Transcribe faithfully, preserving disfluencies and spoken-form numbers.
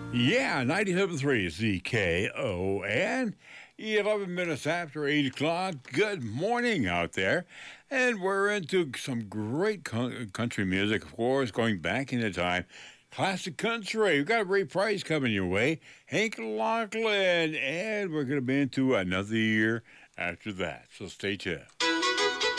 Yeah, ninety-seven point three Z K O and eleven minutes after eight o'clock. Good morning out there. And we're into some great co- country music, of course, going back into time. Classic country. We've got Ray Price coming your way, Hank Lachlan, and we're going to be into another year after that. So stay tuned.